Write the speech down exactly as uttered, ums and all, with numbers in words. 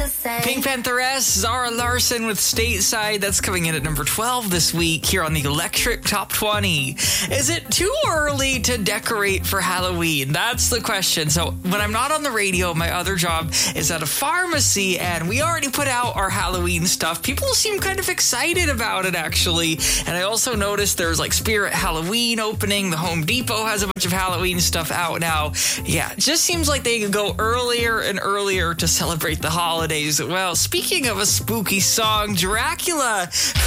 Pink Pantheress, Zara Larsson with Stateside. That's coming in at number twelve this week here on the Electric Top twenty. Is it too early to decorate for Halloween? That's the question. So when I'm not on the radio, my other job is at a pharmacy, and we already put out our Halloween stuff. People seem kind of excited about it, actually. And I also noticed there's like Spirit Halloween opening. The Home Depot has a bunch of Halloween stuff out now. Yeah, it just seems like they could go earlier and earlier to celebrate the holidays. Well, speaking of a spooky song, Dracula